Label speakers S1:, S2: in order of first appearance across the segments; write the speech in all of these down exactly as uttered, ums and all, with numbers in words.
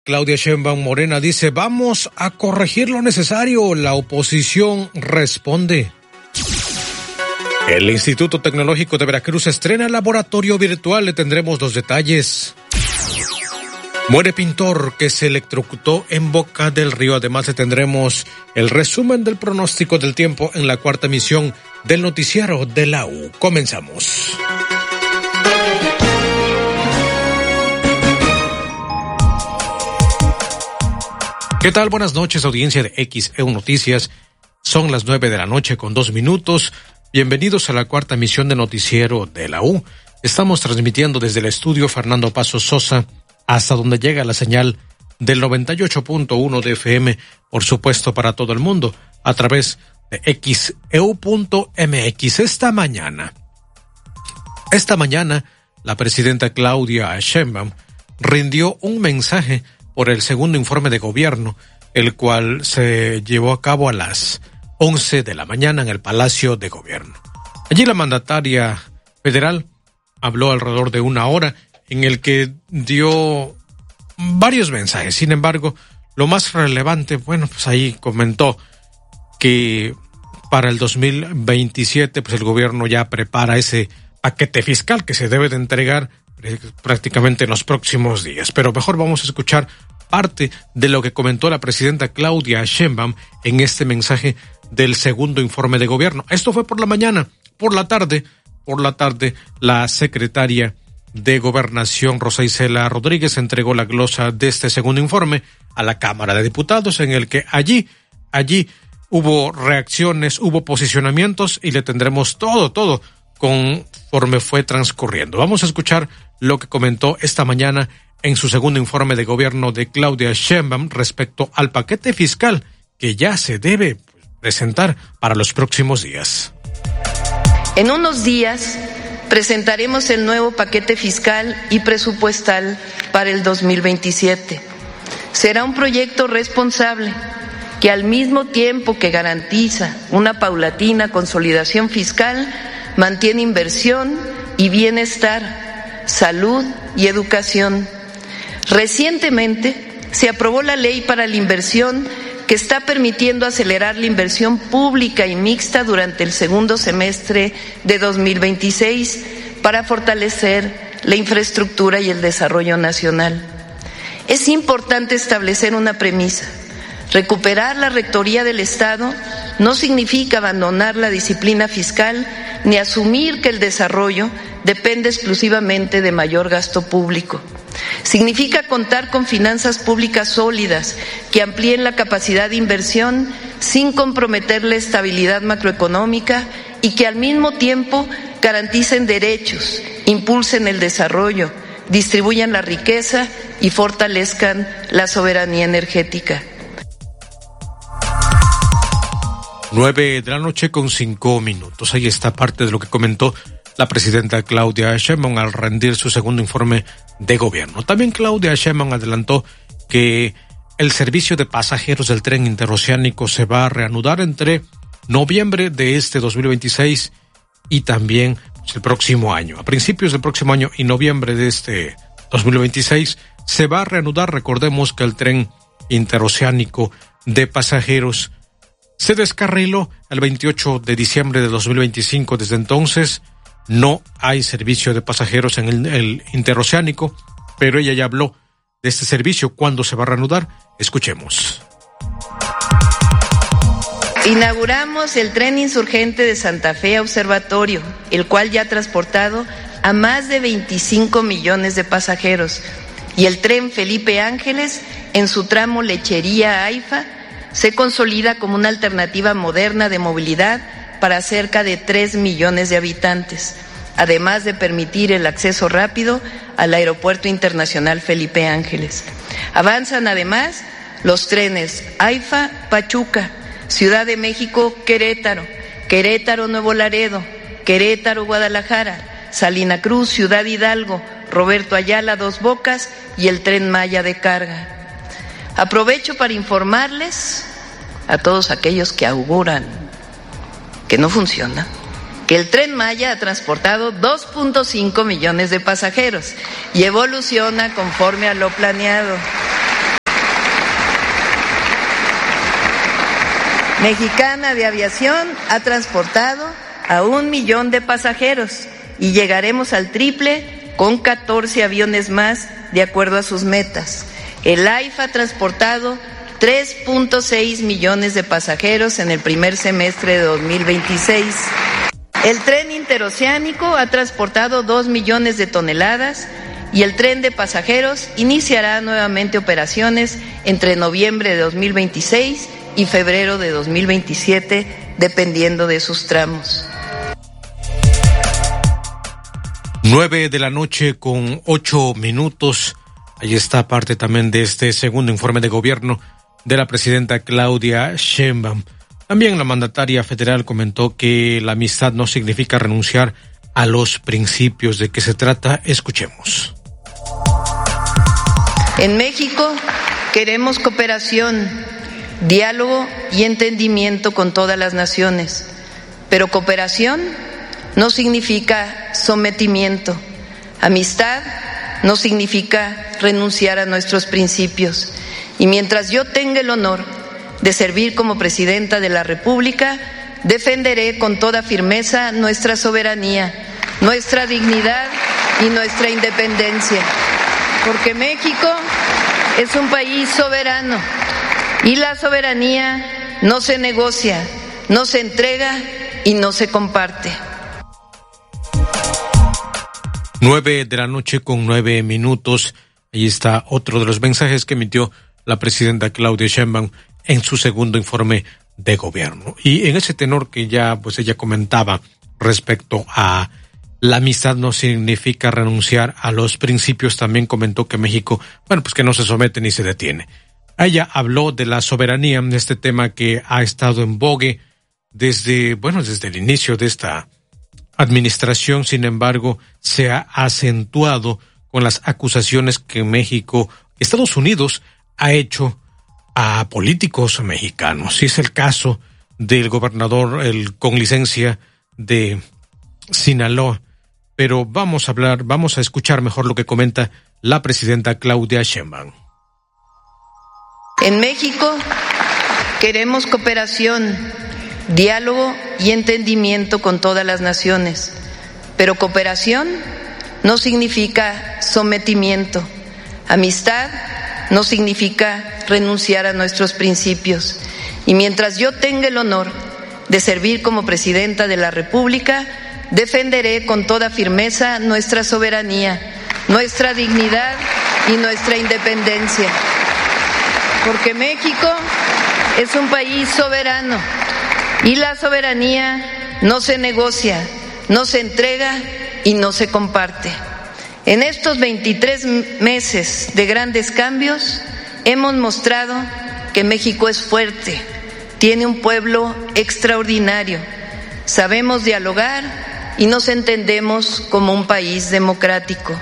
S1: Claudia Sheinbaum Morena dice, vamos a corregir lo necesario. La oposición responde. El Instituto Tecnológico de Veracruz estrena laboratorio virtual. Le tendremos los detalles. Muere pintor que se electrocutó en Boca del Río. Además, le tendremos el resumen del pronóstico del tiempo en la cuarta emisión del noticiero de la U. Comenzamos. ¿Qué tal? Buenas noches, audiencia de X E U Noticias. Son las nueve de la noche con dos minutos. Bienvenidos a la cuarta emisión de noticiero de la U. Estamos transmitiendo desde el estudio Fernando Paso Sosa hasta donde llega la señal del noventa y ocho punto uno de F M, por supuesto para todo el mundo, a través de X E U punto M X. Esta mañana, esta mañana, la presidenta Claudia Sheinbaum rindió un mensaje por el segundo informe de gobierno, el cual se llevó a cabo a las once de la mañana en el Palacio de Gobierno. Allí la mandataria federal habló alrededor de una hora en el que dio varios mensajes. Sin embargo, lo más relevante, bueno, pues ahí comentó que para el dos mil veintisiete, pues el gobierno ya prepara ese paquete fiscal que se debe de entregar prácticamente en los próximos días. Pero mejor vamos a escuchar parte de lo que comentó la presidenta Claudia Sheinbaum en este mensaje del segundo informe de gobierno. Esto fue por la mañana. Por la tarde, por la tarde, la secretaria de Gobernación, Rosa Isela Rodríguez, entregó la glosa de este segundo informe a la Cámara de Diputados, en el que allí, allí hubo reacciones, hubo posicionamientos y le tendremos todo, todo conforme fue transcurriendo. Vamos a escuchar lo que comentó esta mañana en su segundo informe de gobierno de Claudia Sheinbaum respecto al paquete fiscal que ya se debe presentar para los próximos días.
S2: En unos días presentaremos el nuevo paquete fiscal y presupuestal para el dos mil veintisiete. Será un proyecto responsable que al mismo tiempo que garantiza una paulatina consolidación fiscal, mantiene inversión y bienestar, salud y educación. Recientemente se aprobó la ley para la inversión que está permitiendo acelerar la inversión pública y mixta durante el segundo semestre de dos mil veintiséis para fortalecer la infraestructura y el desarrollo nacional. Es importante establecer una premisa. Recuperar la rectoría del Estado no significa abandonar la disciplina fiscal ni asumir que el desarrollo depende exclusivamente de mayor gasto público. Significa contar con finanzas públicas sólidas que amplíen la capacidad de inversión sin comprometer la estabilidad macroeconómica y que al mismo tiempo garanticen derechos, impulsen el desarrollo, distribuyan la riqueza y fortalezcan la soberanía energética.
S1: Nueve de la noche con cinco minutos. Ahí está parte de lo que comentó la presidenta Claudia Sheinbaum al rendir su segundo informe de gobierno. También Claudia Sheinbaum adelantó que el servicio de pasajeros del tren interoceánico se va a reanudar entre noviembre de este dos mil veintiséis y también pues, el próximo año. A principios del próximo año y noviembre de este dos mil veintiséis se va a reanudar. Recordemos que el tren interoceánico de pasajeros se descarriló el veintiocho de diciembre de dos mil veinticinco. Desde entonces no hay servicio de pasajeros en el, el interoceánico, pero ella ya habló de este servicio. ¿Cuándo se va a reanudar? Escuchemos.
S2: Inauguramos el tren insurgente de Santa Fe a Observatorio, el cual ya ha transportado a más de veinticinco millones de pasajeros, y el tren Felipe Ángeles en su tramo Lechería a Haifa se consolida como una alternativa moderna de movilidad para cerca de tres millones de habitantes, además de permitir el acceso rápido al Aeropuerto Internacional Felipe Ángeles. Avanzan además los trenes Haifa-Pachuca, Ciudad de México-Querétaro, Querétaro-Nuevo Laredo, Querétaro-Guadalajara, Salina Cruz, Ciudad Hidalgo, Roberto Ayala, Dos Bocas y el Tren Maya de carga. Aprovecho para informarles a todos aquellos que auguran que no funciona, que el Tren Maya ha transportado dos punto cinco millones de pasajeros y evoluciona conforme a lo planeado. Mexicana de Aviación ha transportado a un millón de pasajeros y llegaremos al triple con catorce aviones más de acuerdo a sus metas. El A I F A ha transportado tres punto seis millones de pasajeros en el primer semestre de dos mil veintiséis. El tren interoceánico ha transportado dos millones de toneladas y el tren de pasajeros iniciará nuevamente operaciones entre noviembre de dos mil veintiséis y febrero de dos mil veintisiete, dependiendo de sus tramos.
S1: Nueve de la noche con ocho minutos. Ahí está parte también de este segundo informe de gobierno de la presidenta Claudia Sheinbaum. También la mandataria federal comentó que la amistad no significa renunciar a los principios. ¿De qué se trata? Escuchemos.
S2: En México queremos cooperación, diálogo y entendimiento con todas las naciones, pero cooperación no significa sometimiento. Amistad no significa renunciar a nuestros principios. Y mientras yo tenga el honor de servir como presidenta de la República, defenderé con toda firmeza nuestra soberanía, nuestra dignidad y nuestra independencia. Porque México es un país soberano y la soberanía no se negocia, no se entrega y no se comparte.
S1: Nueve de la noche con nueve minutos. Ahí está otro de los mensajes que emitió la presidenta Claudia Sheinbaum en su segundo informe de gobierno. Y en ese tenor que ya pues ella comentaba respecto a la amistad no significa renunciar a los principios, también comentó que México, bueno, pues que no se somete ni se detiene. Ella habló de la soberanía, de este tema que ha estado en vogue desde, bueno, desde el inicio de esta administración. Sin embargo, se ha acentuado con las acusaciones que México, Estados Unidos, ha hecho a políticos mexicanos. Y es el caso del gobernador, el con licencia de Sinaloa. Pero vamos a hablar, vamos a escuchar mejor lo que comenta la presidenta Claudia Sheinbaum.
S2: En México queremos cooperación, diálogo y entendimiento con todas las naciones, pero cooperación no significa sometimiento. Amistad no significa renunciar a nuestros principios. Y mientras yo tenga el honor de servir como presidenta de la República, defenderé con toda firmeza nuestra soberanía, nuestra dignidad y nuestra independencia. Porque México es un país soberano y la soberanía no se negocia, no se entrega y no se comparte. En estos veintitrés meses de grandes cambios hemos mostrado que México es fuerte, tiene un pueblo extraordinario, sabemos dialogar y nos entendemos como un país democrático.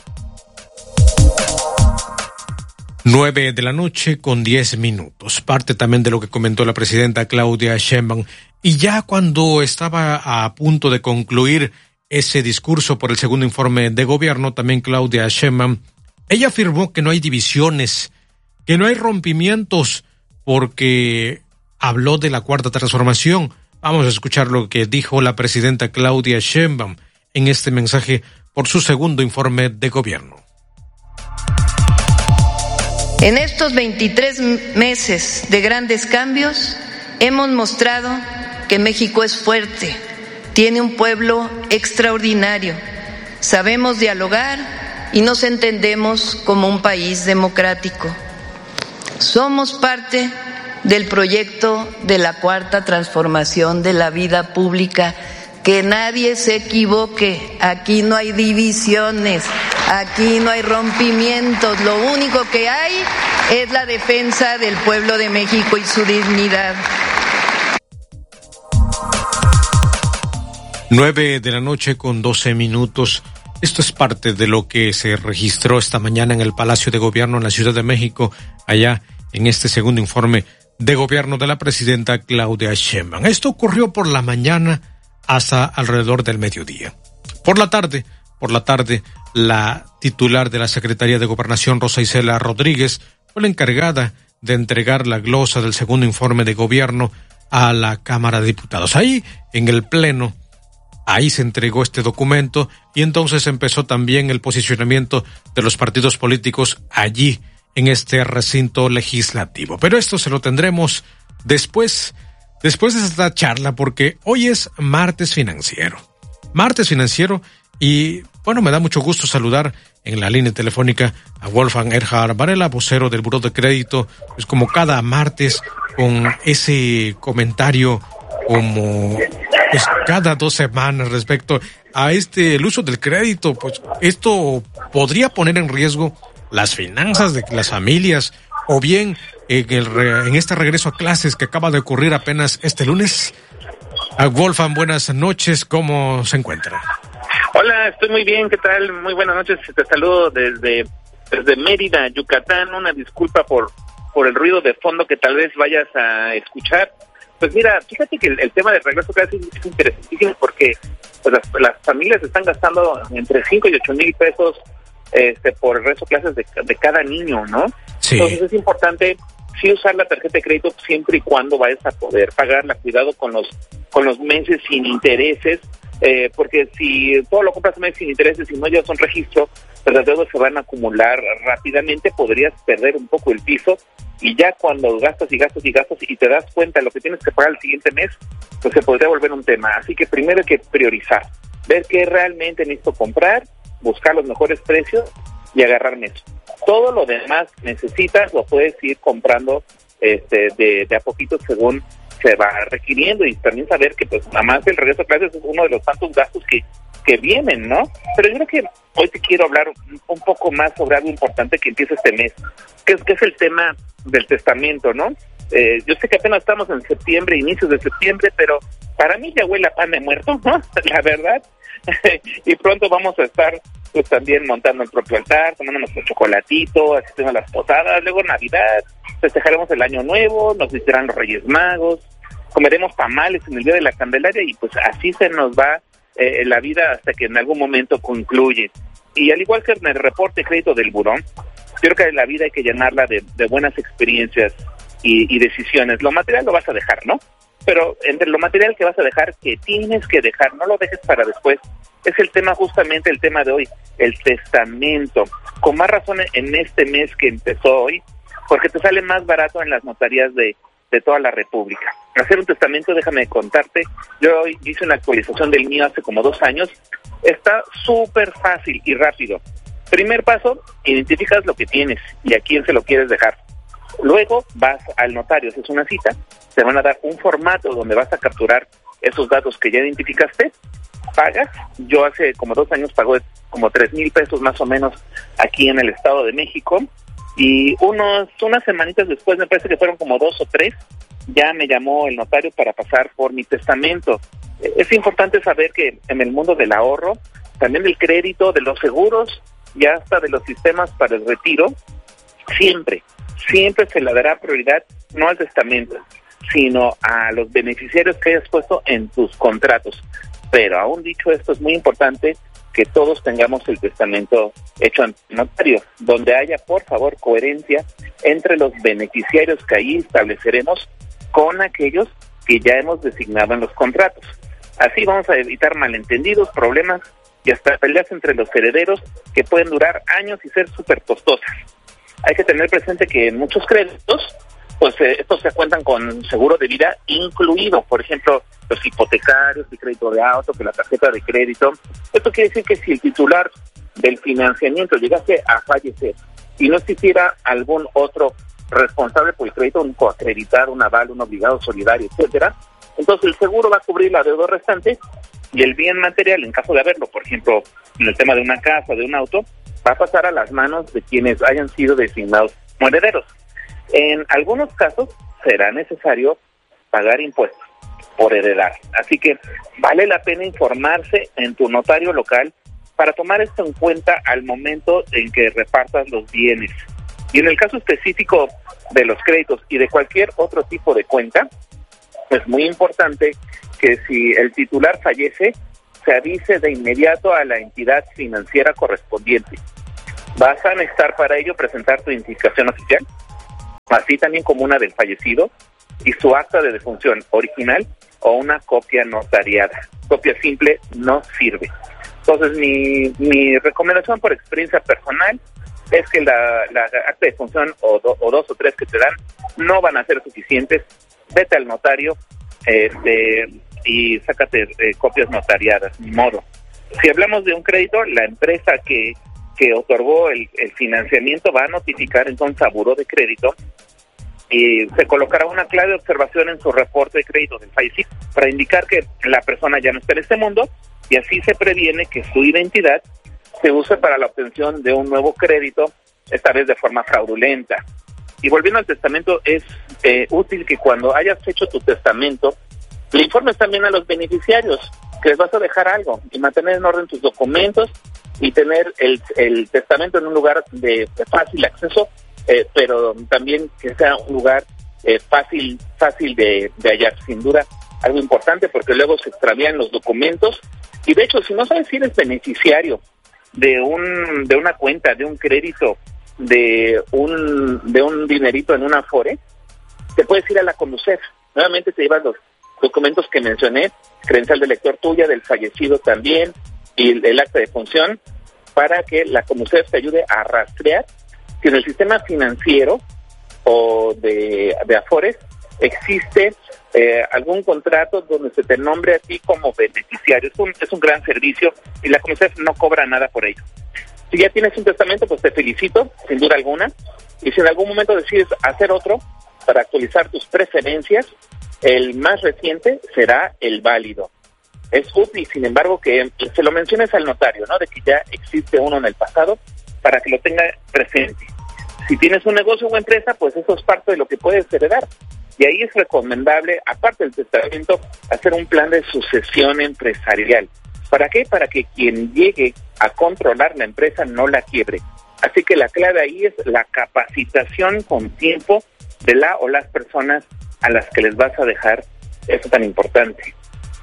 S1: Nueve de la noche con diez minutos. Parte también de lo que comentó la presidenta Claudia Sheinbaum. Y ya cuando estaba a punto de concluir ese discurso por el segundo informe de gobierno, también Claudia Sheinbaum, ella afirmó que no hay divisiones, que no hay rompimientos, porque habló de la cuarta transformación. Vamos a escuchar lo que dijo la presidenta Claudia Sheinbaum en este mensaje por su segundo informe de gobierno.
S2: En estos veintitrés meses de grandes cambios hemos mostrado que México es fuerte, tiene un pueblo extraordinario, sabemos dialogar y nos entendemos como un país democrático. Somos parte del proyecto de la cuarta transformación de la vida pública. Que nadie se equivoque, aquí no hay divisiones, aquí no hay rompimientos, lo único que hay es la defensa del pueblo de México y su dignidad.
S1: Nueve de la noche con doce minutos. Esto es parte de lo que se registró esta mañana en el Palacio de Gobierno en la Ciudad de México, allá en este segundo informe de gobierno de la presidenta Claudia Sheinbaum. Esto ocurrió por la mañana hasta alrededor del mediodía. Por la tarde, por la tarde, la titular de la Secretaría de Gobernación, Rosa Isela Rodríguez, fue la encargada de entregar la glosa del segundo informe de gobierno a la Cámara de Diputados. Ahí, en el Pleno, ahí se entregó este documento y entonces empezó también el posicionamiento de los partidos políticos allí en este recinto legislativo. Pero esto se lo tendremos después, después de esta charla, porque hoy es martes financiero. Martes financiero y, bueno, me da mucho gusto saludar en la línea telefónica a Wolfgang Erhard Varela, vocero del Buró de Crédito, pues como cada martes con ese comentario como pues cada dos semanas respecto a este el uso del crédito. Pues esto podría poner en riesgo las finanzas de las familias, o bien en, el re, en este regreso a clases que acaba de ocurrir apenas este lunes. A Wolfgang, buenas noches, ¿cómo se encuentra?
S3: Hola, estoy muy bien, ¿qué tal? Muy buenas noches, te saludo desde, desde Mérida, Yucatán. Una disculpa por, por el ruido de fondo que tal vez vayas a escuchar. Pues mira, fíjate que el, el tema del regreso a clases es interesantísimo porque pues las, las familias están gastando entre cinco y ocho mil pesos este, por el regreso a clases de, de cada niño, ¿no? Sí. Entonces es importante sí usar la tarjeta de crédito siempre y cuando vayas a poder pagarla. Cuidado con los con los meses sin intereses, eh, porque si todo lo compras meses sin intereses y no llevas un registro, pues las deudas se van a acumular rápidamente, podrías perder un poco el piso, y ya cuando gastas y gastas y gastas y te das cuenta de lo que tienes que pagar el siguiente mes, pues se podría volver un tema. Así que primero hay que priorizar, ver qué realmente necesito comprar, buscar los mejores precios y agarrarme eso. Todo lo demás necesitas, lo puedes ir comprando este, de, de a poquito según se va requiriendo, y también saber que pues nada más el regreso a clases es uno de los tantos gastos que, que vienen, ¿no? Pero yo creo que hoy te quiero hablar un, un poco más sobre algo importante que empieza este mes, que es, que es el tema del testamento, ¿no? Eh, yo sé que apenas estamos en septiembre, inicios de septiembre, pero para mí ya huele a pan de muerto, ¿no? La verdad. Y pronto vamos a estar pues también montando el propio altar, tomando nuestro chocolatito, asistiendo a las posadas, luego Navidad, festejaremos el Año Nuevo, nos visitarán los Reyes Magos, comeremos tamales en el Día de la Candelaria, y pues así se nos va eh, la vida hasta que en algún momento concluye. Y al igual que en el reporte de crédito del buró, yo creo que la vida hay que llenarla de, de buenas experiencias y, y decisiones. Lo material lo vas a dejar, ¿no? Pero entre lo material que vas a dejar, que tienes que dejar, no lo dejes para después, es el tema, justamente el tema de hoy, el testamento. Con más razón en este mes que empezó hoy, porque te sale más barato en las notarías de, de toda la República. Hacer un testamento, déjame contarte, yo hoy hice una actualización del mío hace como dos años, está súper fácil y rápido. Primer paso, identificas lo que tienes y a quién se lo quieres dejar. Luego vas al notario, haces una cita, te van a dar un formato donde vas a capturar esos datos que ya identificaste, pagas. Yo hace como dos años pagué como tres mil pesos más o menos aquí en el Estado de México, y unos unas semanitas después, me parece que fueron como dos o tres, ya me llamó el notario para pasar por mi testamento. Es importante saber que en el mundo del ahorro, también del crédito, de los seguros y hasta de los sistemas para el retiro, siempre Siempre se le dará prioridad no al testamento, sino a los beneficiarios que hayas puesto en tus contratos. Pero aún dicho esto, es muy importante que todos tengamos el testamento hecho ante notario, donde haya, por favor, coherencia entre los beneficiarios que ahí estableceremos con aquellos que ya hemos designado en los contratos. Así vamos a evitar malentendidos, problemas y hasta peleas entre los herederos que pueden durar años y ser súper costosas. Hay que tener presente que en muchos créditos, pues eh, estos se cuentan con seguro de vida incluido, por ejemplo, los hipotecarios, el crédito de auto, que la tarjeta de crédito. Esto quiere decir que si el titular del financiamiento llegase a fallecer y no existiera algún otro responsable por el crédito, un coacreditado, un aval, un obligado solidario, etcétera, entonces el seguro va a cubrir la deuda restante, y el bien material, en caso de haberlo, por ejemplo, en el tema de una casa, de un auto, va a pasar a las manos de quienes hayan sido designados como herederos. En algunos casos será necesario pagar impuestos por heredar, así que vale la pena informarse en tu notario local para tomar esto en cuenta al momento en que repartas los bienes. Y en el caso específico de los créditos y de cualquier otro tipo de cuenta, es muy importante que si el titular fallece, se avise de inmediato a la entidad financiera correspondiente. Vas a necesitar para ello presentar tu identificación oficial, así también como una del fallecido, y su acta de defunción original o una copia notariada. Copia simple no sirve. Entonces, mi, mi recomendación por experiencia personal es que la, la acta de defunción o, do, o dos o tres que te dan no van a ser suficientes. Vete al notario este, y sácate eh, copias notariadas, ni modo. Si hablamos de un crédito, la empresa que, que otorgó el, el financiamiento va a notificar entonces a Buró de Crédito y se colocará una clave de observación en su reporte de crédito del fallecido para indicar que la persona ya no está en este mundo, y así se previene que su identidad se use para la obtención de un nuevo crédito, esta vez de forma fraudulenta. Y volviendo al testamento, es eh, útil que cuando hayas hecho tu testamento, le informes también a los beneficiarios que les vas a dejar algo y mantener en orden tus documentos y tener el, el testamento en un lugar de, de fácil acceso, eh, pero también que sea un lugar eh, fácil fácil de, de hallar, sin duda, algo importante, porque luego se extravían los documentos. Y de hecho, si no sabes si eres beneficiario de un de una cuenta, de un crédito, de un de un dinerito en una Afore, te puedes ir a la Conducef. Nuevamente te llevas los documentos que mencioné, credencial de lector tuya, del fallecido también, y el, el acta de función, para que la Conducef te ayude a rastrear si en el sistema financiero o de, de Afores existe eh, algún contrato donde se te nombre a ti como beneficiario. Es un, es un gran servicio y la Conducef no cobra nada por ello. Si ya tienes un testamento, pues te felicito, sin duda alguna, y si en algún momento decides hacer otro para actualizar tus preferencias, el más reciente será el válido. Es útil, sin embargo, que se lo menciones al notario, ¿no? De que ya existe uno en el pasado, para que lo tenga presente. Si tienes un negocio o empresa, pues eso es parte de lo que puedes heredar. Y ahí es recomendable, aparte del testamento, hacer un plan de sucesión empresarial. ¿Para qué? Para que quien llegue a controlar la empresa no la quiebre. Así que la clave ahí es la capacitación con tiempo de la o las personas a las que les vas a dejar eso tan importante.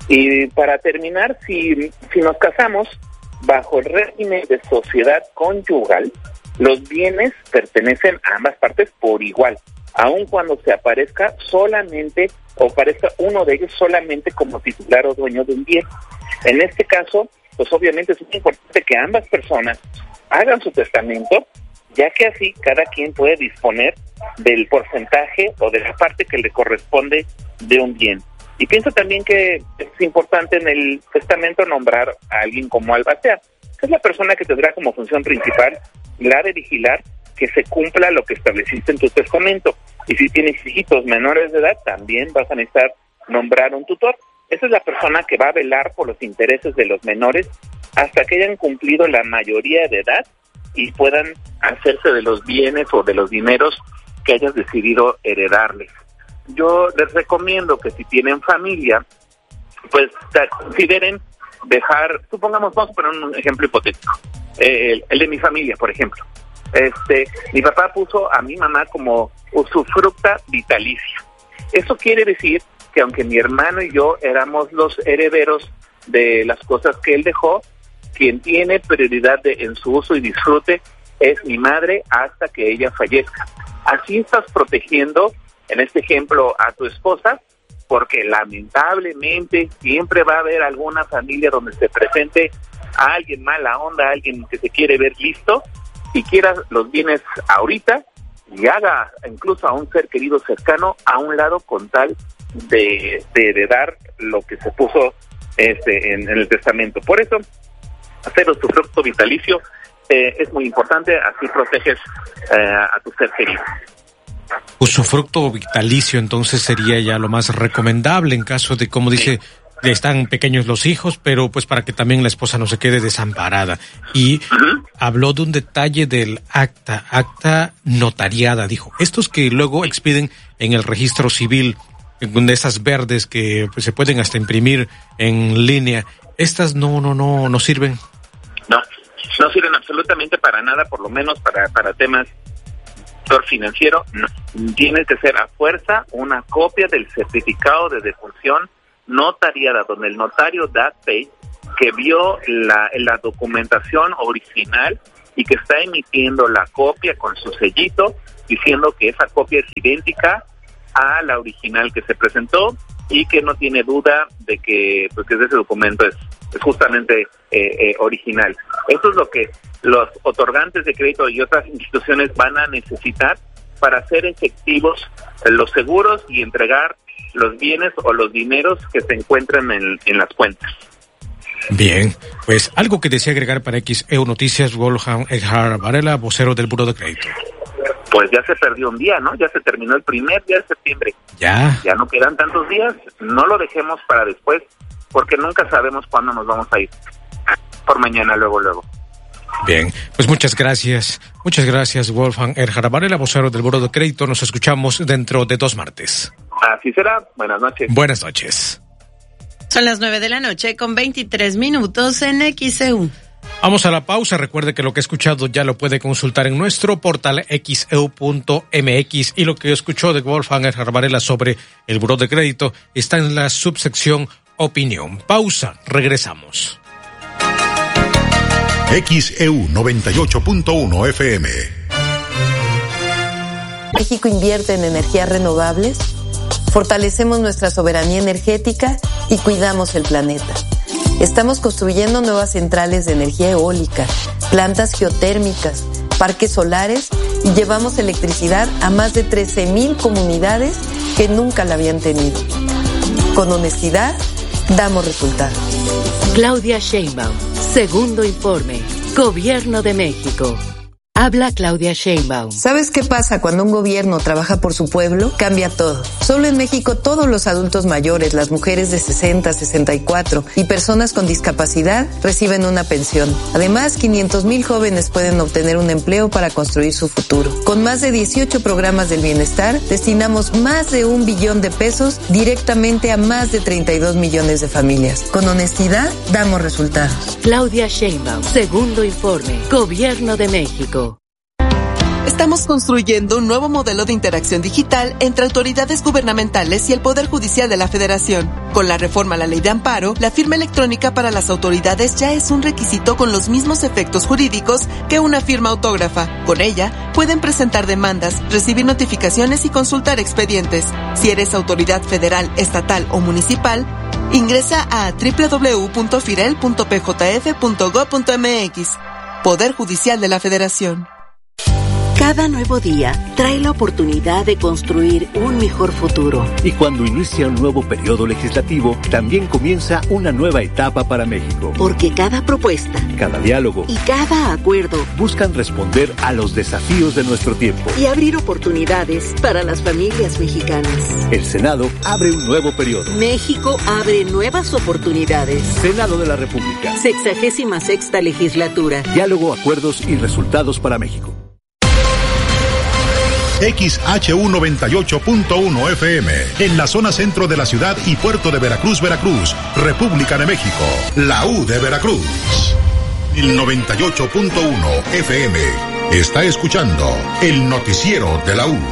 S3: Y para terminar, si, si nos casamos bajo el régimen de sociedad conyugal, los bienes pertenecen a ambas partes por igual, aun cuando se aparezca solamente o aparezca uno de ellos solamente como titular o dueño de un bien. En este caso, pues obviamente es muy importante que ambas personas hagan su testamento, ya que así cada quien puede disponer del porcentaje o de la parte que le corresponde de un bien. Y pienso también que es importante en el testamento nombrar a alguien como albacea, que es la persona que tendrá como función principal la de vigilar que se cumpla lo que estableciste en tu testamento. Y si tienes hijitos menores de edad, también vas a necesitar nombrar un tutor. Esa es la persona que va a velar por los intereses de los menores hasta que hayan cumplido la mayoría de edad y puedan hacerse de los bienes o de los dineros que hayas decidido heredarles. Yo les recomiendo que si tienen familia, pues consideren dejar, supongamos, vamos a poner un ejemplo hipotético, eh, el, el de mi familia, por ejemplo. Este, mi papá puso a mi mamá como usufructa vitalicia. Eso quiere decir que aunque mi hermano y yo éramos los herederos de las cosas que él dejó, quien tiene prioridad de, en su uso y disfrute es mi madre hasta que ella fallezca. Así estás protegiendo, en este ejemplo, a tu esposa, porque lamentablemente siempre va a haber alguna familia donde se presente a alguien mala onda, alguien que se quiere ver listo y quiera los bienes ahorita y haga incluso a un ser querido cercano a un lado con tal de, de heredar lo que se puso este en, en el testamento. Por eso, hacer usufructo vitalicio eh, es muy importante, así proteges eh, a tu ser querido.
S1: Usufructo vitalicio entonces sería ya lo más recomendable en caso de, como dice, sí, están pequeños los hijos, pero pues para que también la esposa no se quede desamparada. Y uh-huh. habló de un detalle del acta, acta notariada, dijo. Estos que luego expiden en el registro civil, de esas verdes que pues, se pueden hasta imprimir en línea, estas no, no, no, no sirven.
S3: No, no sirven absolutamente para nada, por lo menos para, para temas financiero. No. Tiene que ser a fuerza una copia del certificado de defunción notariada, donde el notario da fe que vio la, la documentación original y que está emitiendo la copia con su sellito, diciendo que esa copia es idéntica a la original que se presentó y que no tiene duda de que, pues, que ese documento es, es justamente eh, eh, original. Esto es lo que los otorgantes de crédito y otras instituciones van a necesitar para hacer efectivos los seguros y entregar los bienes o los dineros que se encuentran en, en las cuentas.
S1: Bien, pues algo que desea agregar para X E U Noticias, Wolfgang Eckhardt Varela, vocero del Buró de Crédito.
S3: Pues ya se perdió un día, ¿no? Ya se terminó el primer día de septiembre.
S1: Ya.
S3: Ya no quedan tantos días, no lo dejemos para después, porque nunca sabemos cuándo nos vamos a ir. Por mañana, luego, luego.
S1: Bien, pues muchas gracias. Muchas gracias, Wolfgang Eckhardt Varela, vocero del Buró de Crédito. Nos escuchamos dentro de dos martes.
S3: Así será. Buenas noches.
S1: Buenas noches.
S2: Son las nueve de la noche con veintitrés minutos en X E U.
S1: Vamos a la pausa. Recuerde que lo que he escuchado ya lo puede consultar en nuestro portal x e u punto m x y lo que escuchó de Wolfgang Eckhardt Varela sobre el Buró de Crédito está en la subsección Opinión. Pausa. Regresamos.
S4: X E U noventa y ocho punto uno F M.
S5: México invierte en energías renovables, fortalecemos nuestra soberanía energética y cuidamos el planeta. Estamos construyendo nuevas centrales de energía eólica, plantas geotérmicas, parques solares y llevamos electricidad a más de trece mil comunidades que nunca la habían tenido. Con honestidad, damos resultados.
S6: Claudia Sheinbaum, segundo informe, Gobierno de México. Habla Claudia Sheinbaum.
S5: ¿Sabes qué pasa cuando un gobierno trabaja por su pueblo? Cambia todo. Solo en México todos los adultos mayores, las mujeres de sesenta, sesenta y cuatro y personas con discapacidad reciben una pensión. Además, quinientos mil jóvenes pueden obtener un empleo para construir su futuro. Con más de dieciocho programas del bienestar, destinamos más de un billón de pesos directamente a más de treinta y dos millones de familias. Con honestidad, damos resultados.
S6: Claudia Sheinbaum, segundo informe, Gobierno de México.
S7: Estamos construyendo un nuevo modelo de interacción digital entre autoridades gubernamentales y el Poder Judicial de la Federación. Con la reforma a la Ley de Amparo, la firma electrónica para las autoridades ya es un requisito con los mismos efectos jurídicos que una firma autógrafa. Con ella, pueden presentar demandas, recibir notificaciones y consultar expedientes. Si eres autoridad federal, estatal o municipal, ingresa a doble u doble u doble u punto firel punto p j f punto gob punto m x. Poder Judicial de la Federación.
S6: Cada nuevo día trae la oportunidad de construir un mejor futuro.
S8: Y cuando inicia un nuevo periodo legislativo, también comienza una nueva etapa para México.
S6: Porque cada propuesta,
S8: cada diálogo
S6: y cada acuerdo
S8: buscan responder a los desafíos de nuestro tiempo
S6: y abrir oportunidades para las familias mexicanas.
S8: El Senado abre un nuevo periodo.
S6: México abre nuevas oportunidades.
S8: Senado de la República.
S6: Sexagésima sexta legislatura.
S8: Diálogo, acuerdos y resultados para México.
S4: X H U noventa y ocho punto uno F M, en la zona centro de la ciudad y puerto de Veracruz, Veracruz, República de México, la U de Veracruz. El noventa y ocho punto uno F M, está escuchando el noticiero de la U.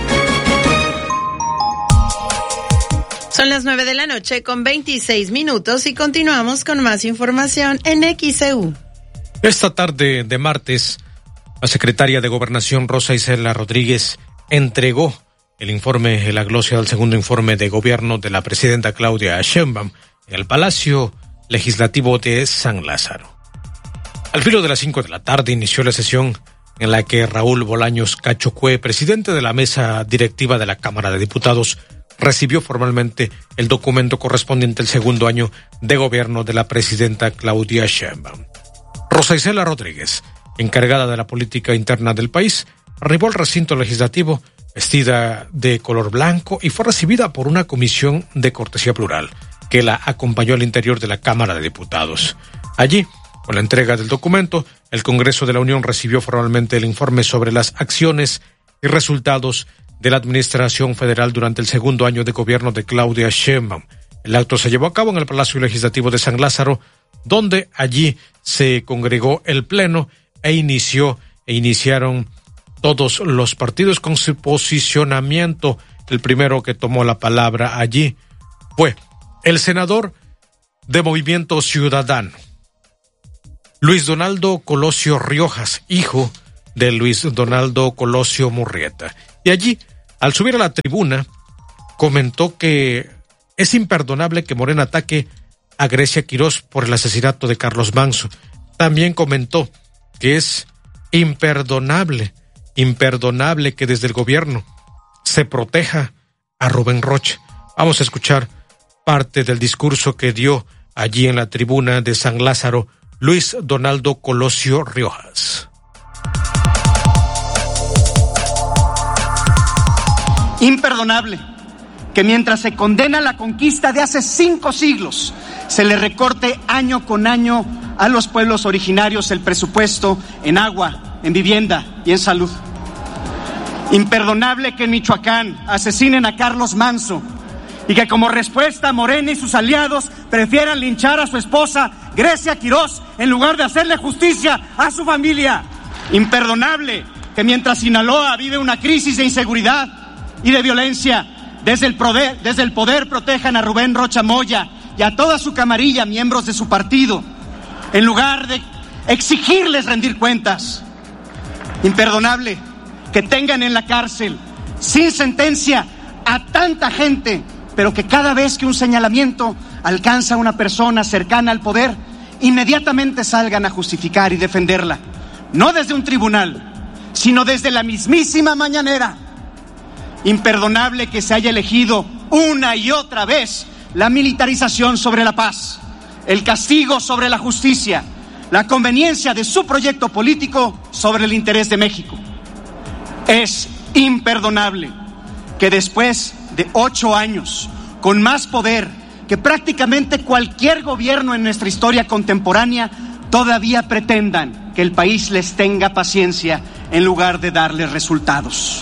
S2: Son las nueve de la noche con veintiséis minutos y continuamos con más información en X E U.
S1: Esta tarde de martes, la secretaria de Gobernación Rosa Isela Rodríguez entregó el informe, la glosa del segundo informe de gobierno de la presidenta Claudia Sheinbaum en el Palacio Legislativo de San Lázaro. Al filo de las cinco de la tarde inició la sesión en la que Raúl Bolaños Cachocue, presidente de la mesa directiva de la Cámara de Diputados, recibió formalmente el documento correspondiente al segundo año de gobierno de la presidenta Claudia Sheinbaum. Rosa Isela Rodríguez, encargada de la política interna del país, arribó al recinto legislativo vestida de color blanco y fue recibida por una comisión de cortesía plural que la acompañó al interior de la Cámara de Diputados. Allí, con la entrega del documento, el Congreso de la Unión recibió formalmente el informe sobre las acciones y resultados de la Administración Federal durante el segundo año de gobierno de Claudia Sheinbaum. El acto se llevó a cabo en el Palacio Legislativo de San Lázaro, donde allí se congregó el Pleno e inició e iniciaron todos los partidos con su posicionamiento. El primero que tomó la palabra allí fue el senador de Movimiento Ciudadano, Luis Donaldo Colosio Riojas, hijo de Luis Donaldo Colosio Murrieta. Y allí, al subir a la tribuna, comentó que es imperdonable que Morena ataque a Grecia Quirós por el asesinato de Carlos Manso. También comentó que es imperdonable, imperdonable que desde el gobierno se proteja a Rubén Rocha. Vamos a escuchar parte del discurso que dio allí en la tribuna de San Lázaro Luis Donaldo Colosio Riojas.
S9: Imperdonable que mientras se condena la conquista de hace cinco siglos, se le recorte año con año a los pueblos originarios el presupuesto en agua, en vivienda y en salud. Imperdonable que en Michoacán asesinen a Carlos Manso y que como respuesta Morena y sus aliados prefieran linchar a su esposa Grecia Quirós en lugar de hacerle justicia a su familia. Imperdonable que mientras Sinaloa vive una crisis de inseguridad y de violencia, desde el poder, desde el poder protejan a Rubén Rocha Moya y a toda su camarilla, miembros de su partido, en lugar de exigirles rendir cuentas. Imperdonable que tengan en la cárcel, sin sentencia, a tanta gente, pero que cada vez que un señalamiento alcanza a una persona cercana al poder, inmediatamente salgan a justificar y defenderla, no desde un tribunal, sino desde la mismísima mañanera. Imperdonable que se haya elegido una y otra vez la militarización sobre la paz, el castigo sobre la justicia, la conveniencia de su proyecto político sobre el interés de México. Es imperdonable que después de ocho años, con más poder que prácticamente cualquier gobierno en nuestra historia contemporánea, todavía pretendan que el país les tenga paciencia en lugar de darles resultados.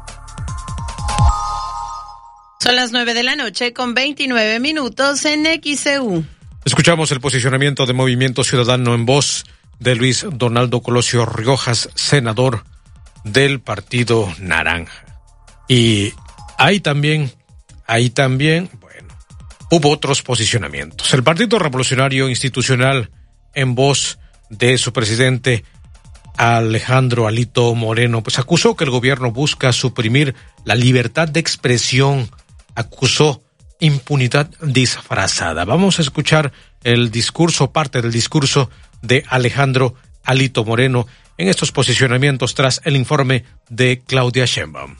S2: Son las nueve de la noche con veintinueve minutos en X E U.
S1: Escuchamos el posicionamiento de Movimiento Ciudadano en voz de Luis Donaldo Colosio Riojas, senador del Partido Naranja. Y ahí también, ahí también, bueno, hubo otros posicionamientos. El Partido Revolucionario Institucional en voz de su presidente Alejandro Alito Moreno, pues acusó que el gobierno busca suprimir la libertad de expresión, acusó impunidad disfrazada. Vamos a escuchar el discurso, parte del discurso de Alejandro Alito Moreno en estos posicionamientos tras el informe de Claudia Sheinbaum.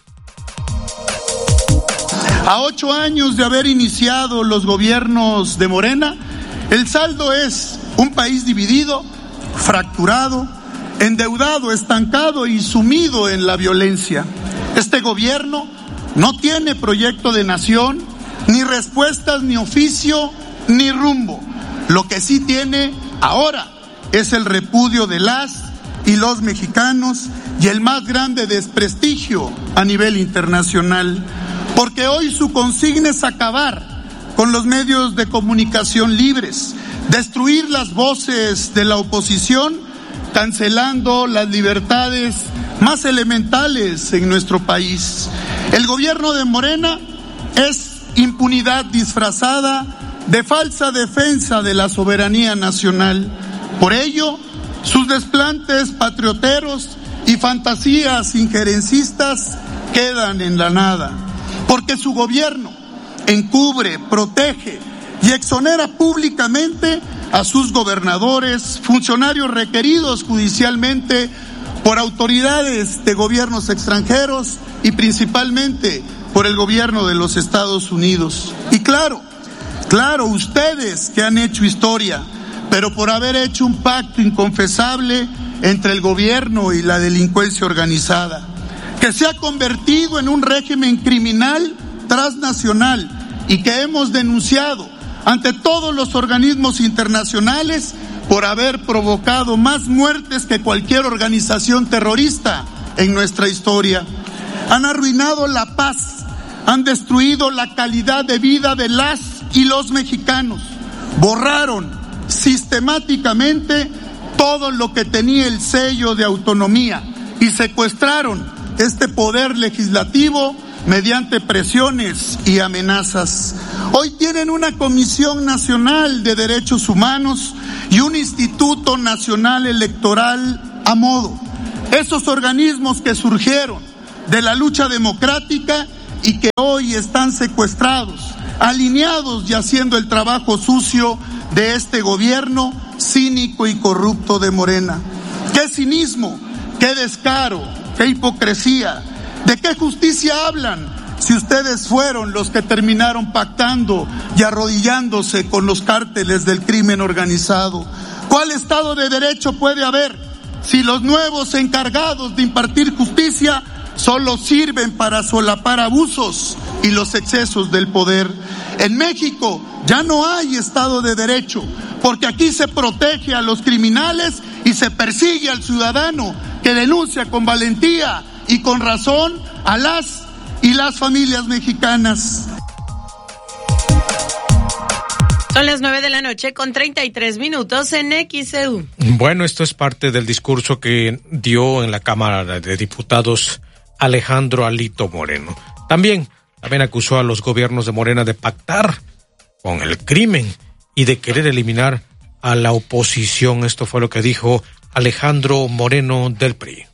S10: A ocho años de haber iniciado los gobiernos de Morena, el saldo es un país dividido, fracturado, endeudado, estancado y sumido en la violencia. Este gobierno no tiene proyecto de nación, ni respuestas, ni oficio, ni rumbo. Lo que sí tiene ahora es el repudio de las y los mexicanos y el más grande desprestigio a nivel internacional. Porque hoy su consigna es acabar con los medios de comunicación libres, destruir las voces de la oposición, cancelando las libertades más elementales en nuestro país. El gobierno de Morena es impunidad disfrazada de falsa defensa de la soberanía nacional. Por ello, sus desplantes patrioteros y fantasías injerencistas quedan en la nada, porque su gobierno encubre, protege y exonera públicamente a sus gobernadores, funcionarios requeridos judicialmente por autoridades de gobiernos extranjeros y principalmente por el gobierno de los Estados Unidos. Y claro, claro, ustedes que han hecho historia, pero por haber hecho un pacto inconfesable entre el gobierno y la delincuencia organizada, que se ha convertido en un régimen criminal transnacional y que hemos denunciado ante todos los organismos internacionales por haber provocado más muertes que cualquier organización terrorista en nuestra historia. Han arruinado la paz, han destruido la calidad de vida de las y los mexicanos, borraron sistemáticamente todo lo que tenía el sello de autonomía y secuestraron este poder legislativo mediante presiones y amenazas. Hoy tienen una Comisión Nacional de Derechos Humanos y un Instituto Nacional Electoral a modo. Esos organismos que surgieron de la lucha democrática y que hoy están secuestrados, alineados y haciendo el trabajo sucio de este gobierno cínico y corrupto de Morena. ¡Qué cinismo! ¡Qué descaro! ¡Qué hipocresía! ¿De qué justicia hablan si ustedes fueron los que terminaron pactando y arrodillándose con los cárteles del crimen organizado? ¿Cuál Estado de Derecho puede haber si los nuevos encargados de impartir justicia solo sirven para solapar abusos y los excesos del poder? En México ya no hay Estado de Derecho, porque aquí se protege a los criminales y se persigue al ciudadano que denuncia con valentía y con razón a las y las familias mexicanas.
S11: Son las nueve de la noche con treinta y tres minutos en X E U.
S1: Bueno, esto es parte del discurso que dio en la Cámara de Diputados Alejandro Alito Moreno. También, también acusó a los gobiernos de Morena de pactar con el crimen y de querer eliminar a la oposición. Esto fue lo que dijo Alejandro Moreno del P R I.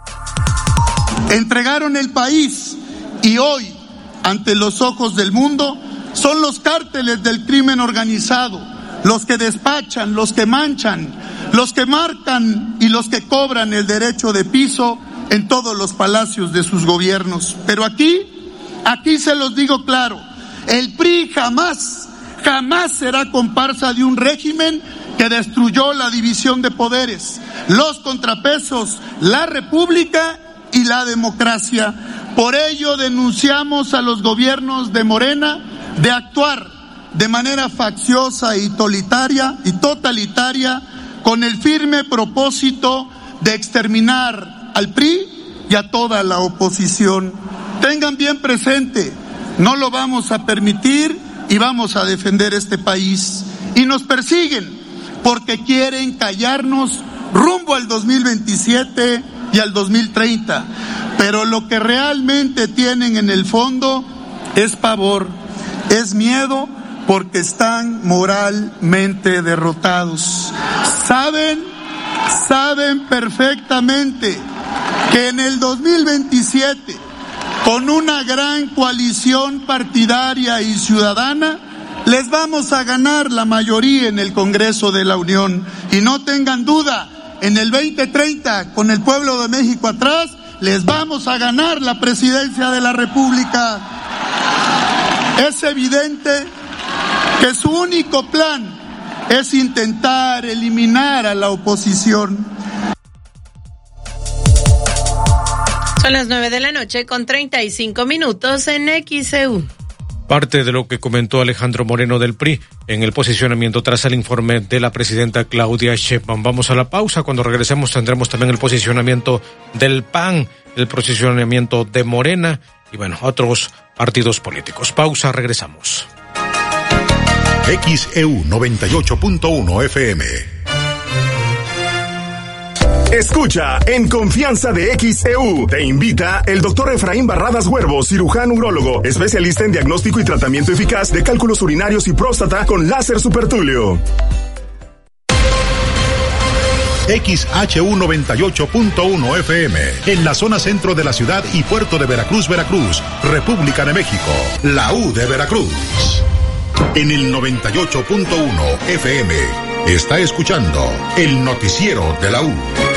S10: Entregaron el país y hoy, ante los ojos del mundo, son los cárteles del crimen organizado los que despachan, los que manchan, los que marcan y los que cobran el derecho de piso en todos los palacios de sus gobiernos. Pero aquí, aquí se los digo claro, el P R I jamás, jamás será comparsa de un régimen que destruyó la división de poderes, los contrapesos, la república y la democracia. Por ello denunciamos a los gobiernos de Morena de actuar de manera facciosa y totalitaria, y totalitaria con el firme propósito de exterminar al P R I y a toda la oposición. Tengan bien presente, no lo vamos a permitir y vamos a defender este país. Y nos persiguen porque quieren callarnos rumbo al dos mil veintisiete y al dos mil treinta. Pero lo que realmente tienen en el fondo es pavor, es miedo, porque están moralmente derrotados. Saben, saben perfectamente que en el dos mil veintisiete, con una gran coalición partidaria y ciudadana, les vamos a ganar la mayoría en el Congreso de la Unión. Y no tengan duda, en el veinte treinta, con el pueblo de México atrás, les vamos a ganar la presidencia de la República. Es evidente que su único plan es intentar eliminar a la oposición.
S11: Son las nueve de la noche con treinta y cinco minutos en X E U.
S1: Parte de lo que comentó Alejandro Moreno del P R I en el posicionamiento tras el informe de la presidenta Claudia Sheinbaum. Vamos a la pausa. Cuando regresemos tendremos también el posicionamiento del P A N, el posicionamiento de Morena y bueno, otros partidos políticos. Pausa, regresamos.
S4: X E U noventa y ocho punto uno F M.
S12: Escucha En Confianza de X E U. Te invita el doctor Efraín Barradas Huervo, cirujano urólogo, especialista en diagnóstico y tratamiento eficaz de cálculos urinarios y próstata con láser supertulio.
S4: X H U noventa y ocho punto uno F M, en la zona centro de la ciudad y puerto de Veracruz, Veracruz, República de México, la U de Veracruz. En el noventa y ocho punto uno F M, está escuchando el noticiero de la U.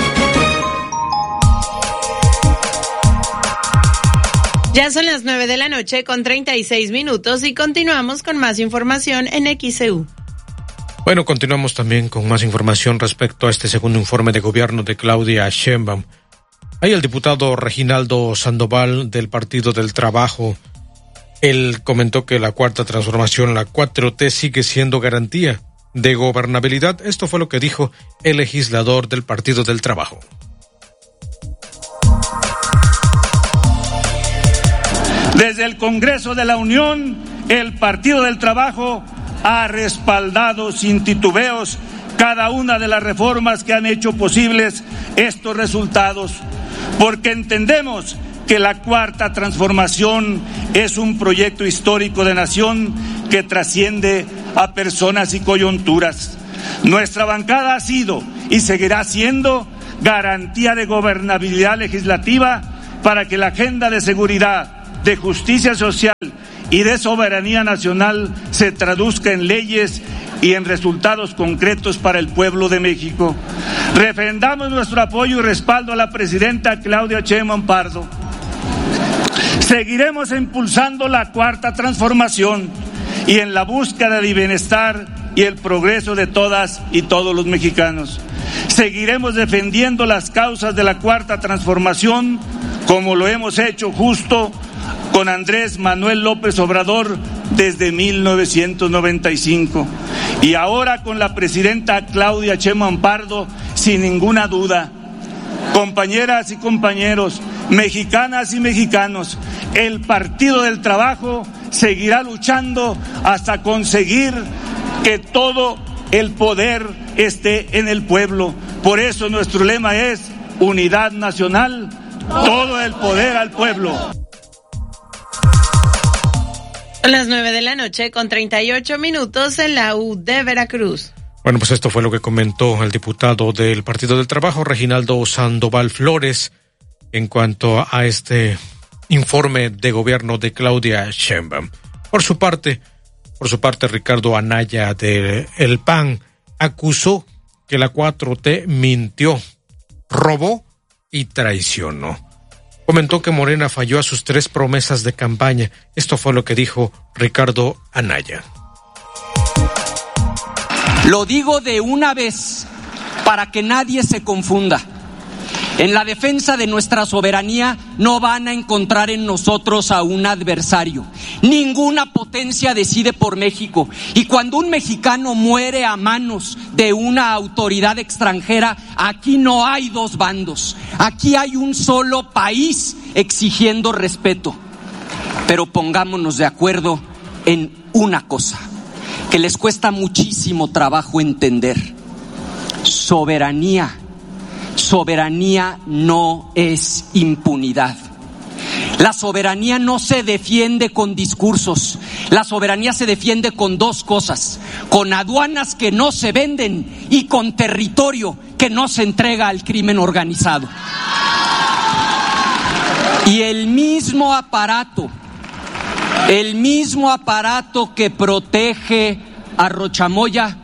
S11: Ya son las nueve de la noche con treinta y seis minutos y continuamos con más información en X E U.
S1: Bueno, continuamos también con más información respecto a este segundo informe de gobierno de Claudia Sheinbaum. Ahí el diputado Reginaldo Sandoval del Partido del Trabajo, él comentó que la cuarta transformación, la cuatro T, sigue siendo garantía de gobernabilidad. Esto fue lo que dijo el legislador del Partido del Trabajo.
S13: Desde el Congreso de la Unión, el Partido del Trabajo ha respaldado sin titubeos cada una de las reformas que han hecho posibles estos resultados, porque entendemos que la cuarta transformación es un proyecto histórico de nación que trasciende a personas y coyunturas. Nuestra bancada ha sido y seguirá siendo garantía de gobernabilidad legislativa para que la agenda de seguridad, de justicia social y de soberanía nacional se traduzca en leyes y en resultados concretos para el pueblo de México. Refrendamos nuestro apoyo y respaldo a la presidenta Claudia Sheinbaum Pardo. Seguiremos impulsando la cuarta transformación y en la búsqueda de bienestar y el progreso de todas y todos los mexicanos. Seguiremos defendiendo las causas de la cuarta transformación como lo hemos hecho justo con Andrés Manuel López Obrador desde mil novecientos noventa y cinco y ahora con la presidenta Claudia Sheinbaum Pardo sin ninguna duda. Compañeras y compañeros, mexicanas y mexicanos, el Partido del Trabajo seguirá luchando hasta conseguir que todo el poder esté en el pueblo. Por eso nuestro lema es unidad nacional, todo el poder al pueblo.
S11: Son las nueve de la noche con treinta y ocho minutos en la U de Veracruz.
S1: Bueno, pues esto fue lo que comentó el diputado del Partido del Trabajo, Reginaldo Sandoval Flores, en cuanto a este informe de gobierno de Claudia Sheinbaum. Por su parte, por su parte, Ricardo Anaya de El P A N acusó que la cuatro T mintió, robó y traicionó. Comentó que Morena falló a sus tres promesas de campaña. Esto fue lo que dijo Ricardo Anaya.
S14: Lo digo de una vez para que nadie se confunda. En la defensa de nuestra soberanía no van a encontrar en nosotros a un adversario. Ninguna potencia decide por México. Y cuando un mexicano muere a manos de una autoridad extranjera, aquí no hay dos bandos. Aquí hay un solo país exigiendo respeto. Pero pongámonos de acuerdo en una cosa que les cuesta muchísimo trabajo entender. Soberanía. Soberanía no es impunidad. La soberanía no se defiende con discursos. La soberanía se defiende con dos cosas: con aduanas que no se venden y con territorio que no se entrega al crimen organizado. Y el mismo aparato, el mismo aparato que protege a Rochamoya,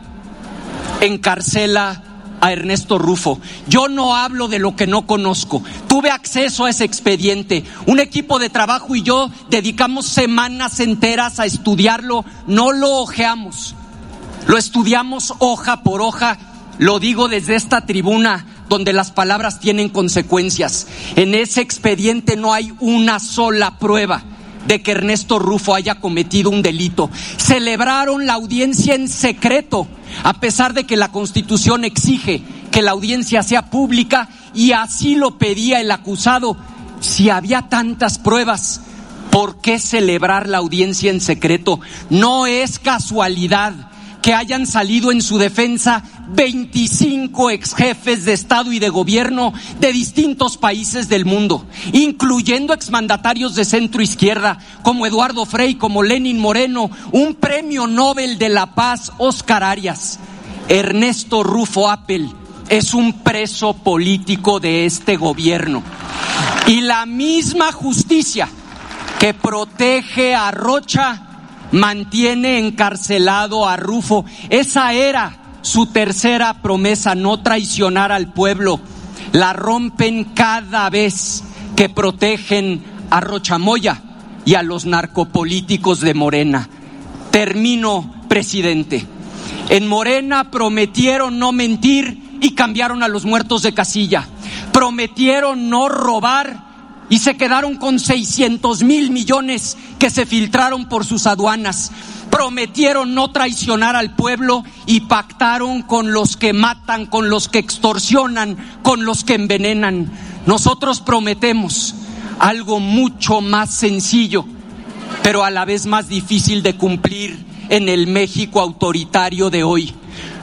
S14: encarcela a Ernesto Rufo. Yo no hablo de lo que no conozco. Tuve acceso a ese expediente. Un equipo de trabajo y yo dedicamos semanas enteras a estudiarlo. No lo ojeamos. Lo estudiamos hoja por hoja. Lo digo desde esta tribuna donde las palabras tienen consecuencias. En ese expediente no hay una sola prueba de que Ernesto Rufo haya cometido un delito. Celebraron la audiencia en secreto, a pesar de que la Constitución exige que la audiencia sea pública, y así lo pedía el acusado. Si había tantas pruebas, ¿por qué celebrar la audiencia en secreto? No es casualidad que hayan salido en su defensa veinticinco ex jefes de Estado y de gobierno de distintos países del mundo, incluyendo exmandatarios de centro izquierda como Eduardo Frei, como Lenín Moreno, un premio Nobel de la Paz, Oscar Arias. Ernesto Rufo Appel es un preso político de este gobierno. Y la misma justicia que protege a Rocha mantiene encarcelado a Rufo. Esa era su tercera promesa: no traicionar al pueblo. La rompen cada vez que protegen a Rochamoya y a los narcopolíticos de Morena. Termino, presidente. En Morena prometieron no mentir y cambiaron a los muertos de casilla. Prometieron no robar y se quedaron con seiscientos mil millones que se filtraron por sus aduanas. Prometieron no traicionar al pueblo y pactaron con los que matan, con los que extorsionan, con los que envenenan. Nosotros prometemos algo mucho más sencillo, pero a la vez más difícil de cumplir en el México autoritario de hoy.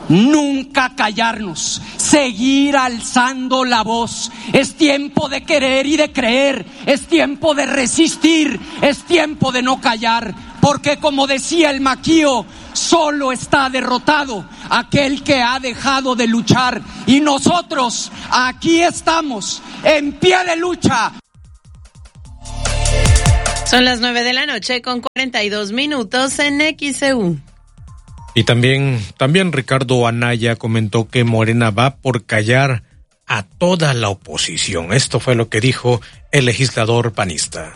S14: Nunca callarnos, seguir alzando la voz. Es tiempo de querer y de creer, es tiempo de resistir, es tiempo de no callar, porque como decía el Maquío, solo está derrotado aquel que ha dejado de luchar, y nosotros aquí estamos, en pie de lucha.
S11: Son las nueve de la noche con cuarenta y dos minutos en X E U.
S1: Y también, también Ricardo Anaya comentó que Morena va por callar a toda la oposición. Esto fue lo que dijo el legislador panista.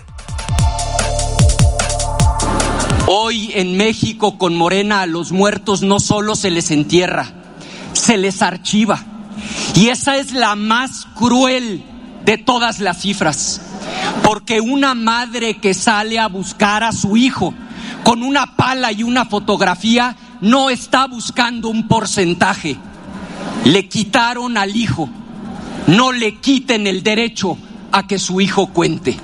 S14: Hoy en México con Morena a los muertos no solo se les entierra, se les archiva. Y esa es la más cruel de todas las cifras. Porque una madre que sale a buscar a su hijo con una pala y una fotografía no está buscando un porcentaje. Le quitaron al hijo. No le quiten el derecho a que su hijo cuente.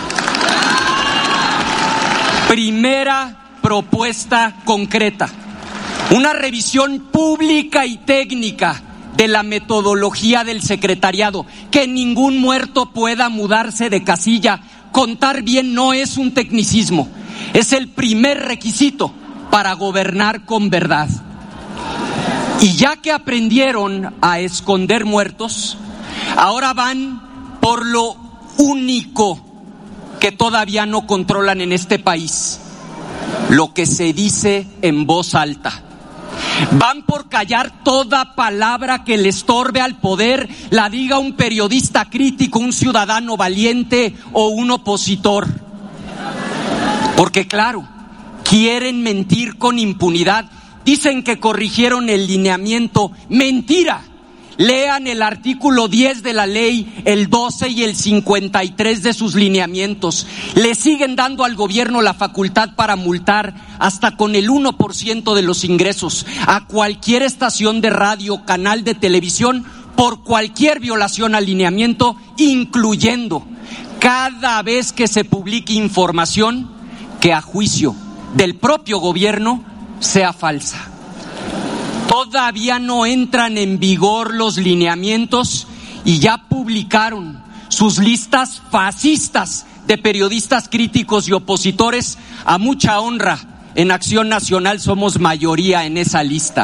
S14: Primera propuesta concreta. Una revisión pública y técnica de la metodología del secretariado. Que ningún muerto pueda mudarse de casilla. Contar bien no es un tecnicismo. Es el primer requisito para gobernar con verdad. Y ya que aprendieron a esconder muertos, ahora van por lo único que todavía no controlan en este país: lo que se dice en voz alta. Van por callar toda palabra que le estorbe al poder, la diga un periodista crítico, un ciudadano valiente o un opositor. Porque claro, quieren mentir con impunidad. Dicen que corrigieron el lineamiento. ¡Mentira! Lean el artículo diez de la ley, el doce y el cincuenta y tres de sus lineamientos. Le siguen dando al gobierno la facultad para multar hasta con el uno por ciento de los ingresos a cualquier estación de radio, canal de televisión, por cualquier violación al lineamiento, incluyendo cada vez que se publique información que a juicio del propio gobierno sea falsa. Todavía no entran en vigor los lineamientos y ya publicaron sus listas fascistas de periodistas críticos y opositores. A mucha honra, en Acción Nacional somos mayoría en esa lista.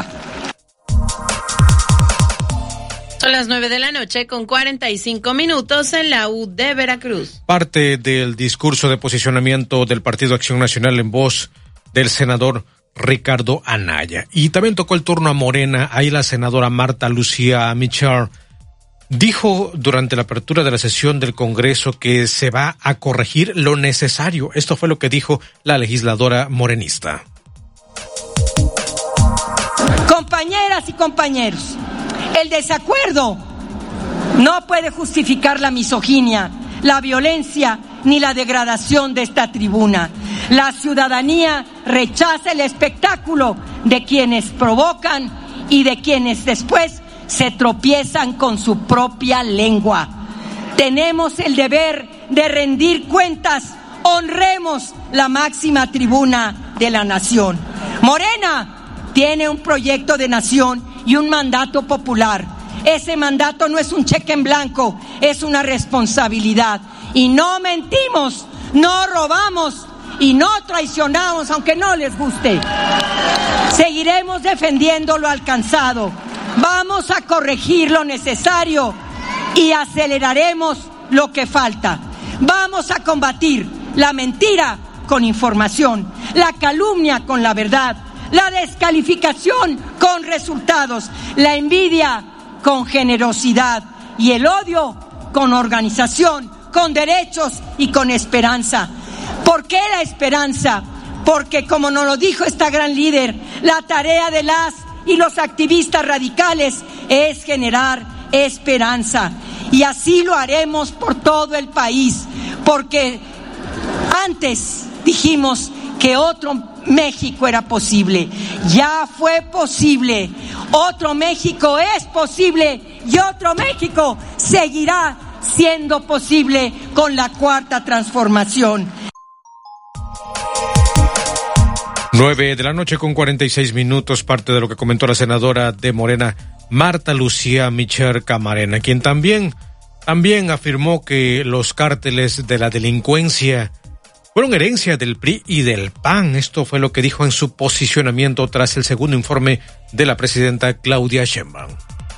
S11: Son las nueve de la noche con cuarenta y cinco minutos en la U de Veracruz.
S1: Parte del discurso de posicionamiento del Partido Acción Nacional en voz del senador Ricardo Anaya. Y también tocó el turno a Morena. Ahí la senadora Marta Lucía Michar dijo durante la apertura de la sesión del Congreso que se va a corregir lo necesario. Esto fue lo que dijo la legisladora morenista.
S15: Compañeras y compañeros, el desacuerdo no puede justificar la misoginia, la violencia ni la degradación de esta tribuna. La ciudadanía rechaza el espectáculo de quienes provocan y de quienes después se tropiezan con su propia lengua. Tenemos el deber de rendir cuentas. Honremos la máxima tribuna de la nación. Morena tiene un proyecto de nación y un mandato popular. Ese mandato no es un cheque en blanco, es una responsabilidad. Y no mentimos, no robamos y no traicionamos, aunque no les guste. Seguiremos defendiendo lo alcanzado. Vamos a corregir lo necesario y aceleraremos lo que falta. Vamos a combatir la mentira con información, la calumnia con la verdad, la descalificación con resultados, la envidia con generosidad y el odio con organización, con derechos y con esperanza. ¿Por qué la esperanza? Porque, como nos lo dijo esta gran líder, la tarea de las y los activistas radicales es generar esperanza. Y así lo haremos por todo el país, porque antes dijimos que otro México era posible. Ya fue posible. Otro México es posible y otro México seguirá siendo posible con la cuarta transformación.
S1: Nueve de la noche con cuarenta y seis minutos, parte de lo que comentó la senadora de Morena, Marta Lucía Michar Camarena, quien también, también afirmó que los cárteles de la delincuencia fueron herencia del P R I y del P A N. Esto fue lo que dijo en su posicionamiento tras el segundo informe de la presidenta Claudia Sheinbaum.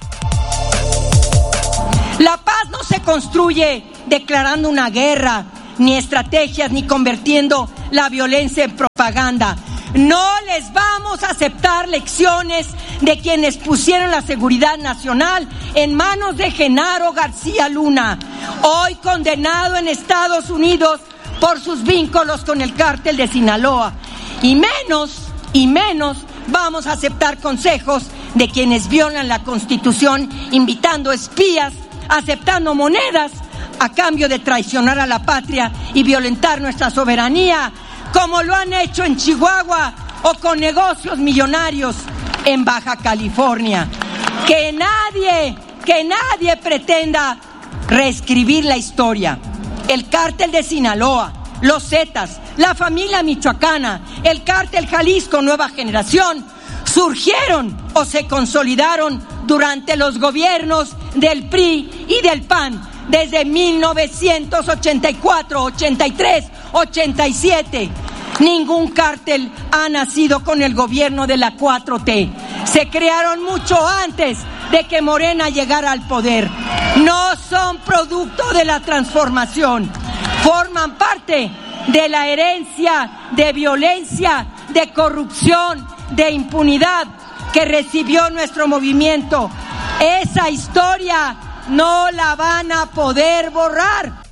S15: La paz no se construye declarando una guerra, ni estrategias, ni convirtiendo la violencia en propaganda. No les vamos a aceptar lecciones de quienes pusieron la seguridad nacional en manos de Genaro García Luna, hoy condenado en Estados Unidos por sus vínculos con el cártel de Sinaloa. Y menos, y menos vamos a aceptar consejos de quienes violan la Constitución, invitando espías, aceptando monedas a cambio de traicionar a la patria y violentar nuestra soberanía, como lo han hecho en Chihuahua o con negocios millonarios en Baja California. Que nadie, que nadie pretenda reescribir la historia. El cártel de Sinaloa, los Zetas, la familia michoacana, el cártel Jalisco Nueva Generación, surgieron o se consolidaron durante los gobiernos del P R I y del P A N desde mil novecientos ochenta y cuatro, ochenta y tres, ochenta y siete. Ningún cártel ha nacido con el gobierno de la cuatro T. Se crearon mucho antes de que Morena llegara al poder. No son producto de la transformación. Forman parte de la herencia de violencia, de corrupción, de impunidad que recibió nuestro movimiento. Esa historia no la van a poder borrar.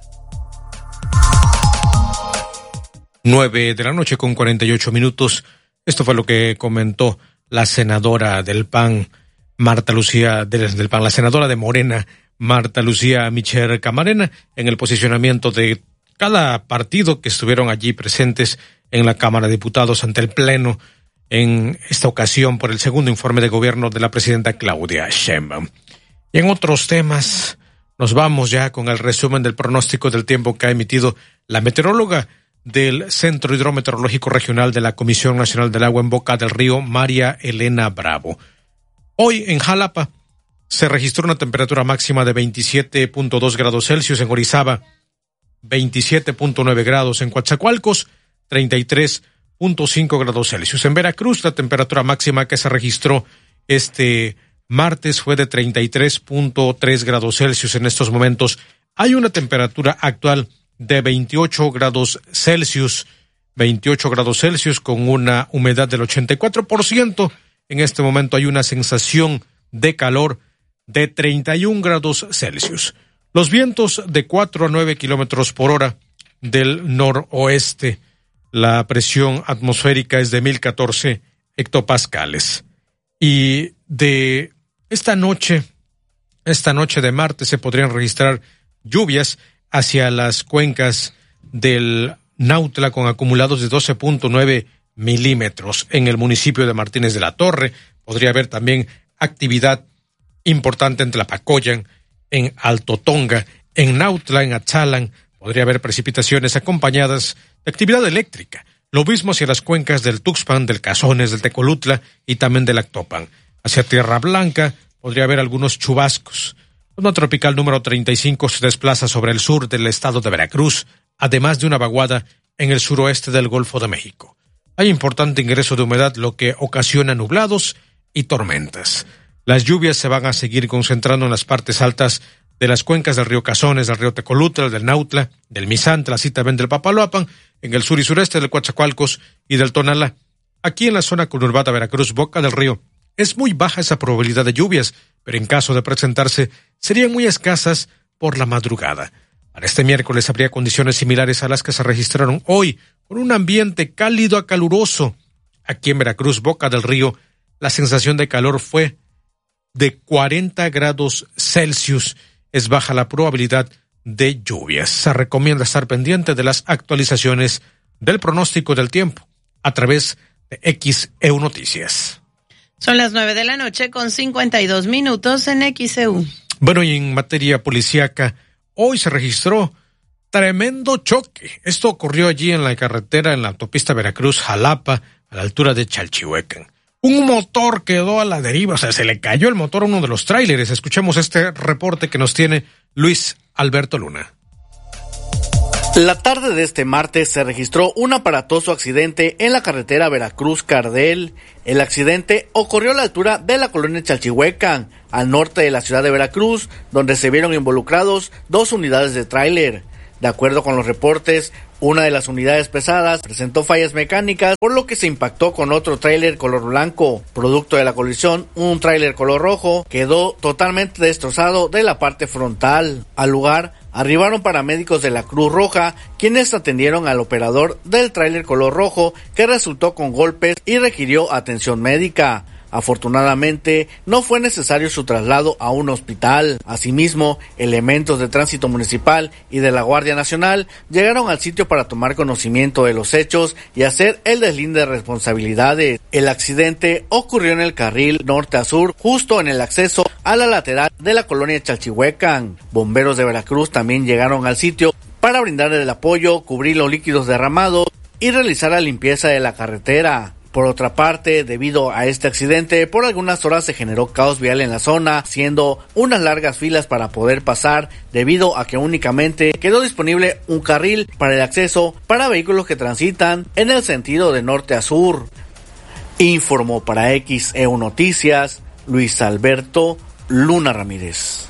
S1: Nueve de la noche con cuarenta y ocho minutos. Esto fue lo que comentó la senadora del P A N, Marta Lucía, del, del P A N, la senadora de Morena, Marta Lucía Micher Camarena, en el posicionamiento de cada partido que estuvieron allí presentes en la Cámara de Diputados ante el Pleno en esta ocasión por el segundo informe de gobierno de la presidenta Claudia Sheinbaum. Y en otros temas, nos vamos ya con el resumen del pronóstico del tiempo que ha emitido la meteoróloga del Centro Hidrometeorológico Regional de la Comisión Nacional del Agua en Boca del Río, María Elena Bravo. Hoy en Jalapa se registró una temperatura máxima de veintisiete punto dos grados Celsius, en Orizaba veintisiete punto nueve grados, en Coatzacoalcos treinta y tres punto cinco grados Celsius. En Veracruz la temperatura máxima que se registró este martes fue de treinta y tres punto tres grados Celsius. En estos momentos hay una temperatura actual de veintiocho grados Celsius, veintiocho grados Celsius con una humedad del ochenta y cuatro por ciento. En este momento hay una sensación de calor de treinta y un grados Celsius. Los vientos de cuatro a nueve kilómetros por hora del noroeste. La presión atmosférica es de mil catorce hectopascales. Y de esta noche, esta noche de martes se podrían registrar lluvias hacia las cuencas del Nautla con acumulados de doce punto nueve milímetros. En el municipio de Martínez de la Torre podría haber también actividad importante en Tlapacoyan, en Alto Tonga, en Nautla, en Atzalan. Podría haber precipitaciones acompañadas de actividad eléctrica. Lo mismo hacia las cuencas del Tuxpan, del Cazones, del Tecolutla y también del Actopan. Hacia Tierra Blanca podría haber algunos chubascos. Una tropical número treinta y cinco se desplaza sobre el sur del estado de Veracruz, además de una vaguada en el suroeste del Golfo de México. Hay importante ingreso de humedad, lo que ocasiona nublados y tormentas. Las lluvias se van a seguir concentrando en las partes altas de las cuencas del río Cazones, del río Tecolutla, del Nautla, del Misantla, así también del Papaloapan, en el sur y sureste del Coatzacoalcos y del Tonalá. Aquí en la zona conurbada Veracruz, Boca del Río, es muy baja esa probabilidad de lluvias, pero en caso de presentarse, serían muy escasas por la madrugada. Para este miércoles habría condiciones similares a las que se registraron hoy, con un ambiente cálido a caluroso. Aquí en Veracruz, Boca del Río, la sensación de calor fue de cuarenta grados Celsius. Es baja la probabilidad de lluvias. Se recomienda estar pendiente de las actualizaciones del pronóstico del tiempo a través de X E U Noticias.
S11: Son las nueve de la noche con cincuenta y dos minutos en X E U.
S1: Bueno, y en materia policíaca, hoy se registró tremendo choque. Esto ocurrió allí en la carretera, en la autopista Veracruz-Jalapa, a la altura de Chalchihuecan. Un motor quedó a la deriva, o sea, se le cayó el motor a uno de los tráileres. Escuchemos este reporte que nos tiene Luis Alberto Luna.
S16: La tarde de este martes se registró un aparatoso accidente en la carretera Veracruz-Cardel. El accidente ocurrió a la altura de la colonia Chalchihuecan, al norte de la ciudad de Veracruz, donde se vieron involucrados dos unidades de tráiler. De acuerdo con los reportes, una de las unidades pesadas presentó fallas mecánicas, por lo que se impactó con otro tráiler color blanco. Producto de la colisión, un tráiler color rojo quedó totalmente destrozado de la parte frontal. Al lugar arribaron paramédicos de la Cruz Roja, quienes atendieron al operador del tráiler color rojo, que resultó con golpes y requirió atención médica. Afortunadamente, no fue necesario su traslado a un hospital. Asimismo, elementos de tránsito municipal y de la Guardia Nacional llegaron al sitio para tomar conocimiento de los hechos y hacer el deslinde de responsabilidades. El accidente ocurrió en el carril norte a sur, justo en el acceso a la lateral de la colonia Chalchihuecan. Bomberos de Veracruz también llegaron al sitio para brindar el apoyo, cubrir los líquidos derramados y realizar la limpieza de la carretera. Por otra parte, debido a este accidente, por algunas horas se generó caos vial en la zona, siendo unas largas filas para poder pasar, debido a que únicamente quedó disponible un carril para el acceso para vehículos que transitan en el sentido de norte a sur. Informó para X E U Noticias, Luis Alberto Luna Ramírez.